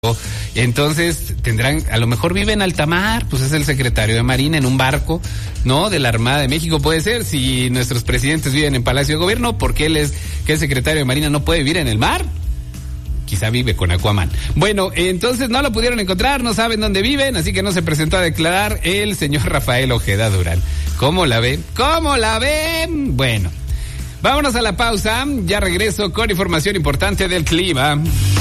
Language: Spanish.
Entonces tendrán, a lo mejor vive en alta mar, pues es el secretario de Marina en un barco, ¿no? De la Armada de México, puede ser. Si nuestros presidentes viven en Palacio de Gobierno, ¿por qué que el secretario de Marina no puede vivir en el mar? Quizá vive con Aquaman. Bueno, entonces no lo pudieron encontrar, no saben dónde viven, así que no se presentó a declarar el señor Rafael Ojeda Durán. ¿Cómo la ven? ¿Cómo la ven? Bueno, vámonos a la pausa, ya regreso con información importante del clima.